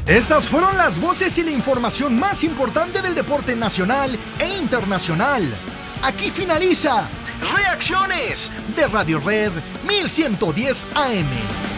Estas fueron las voces y la información más importante del deporte nacional e internacional. Aquí finaliza Reacciones de Radio Red 1110 AM.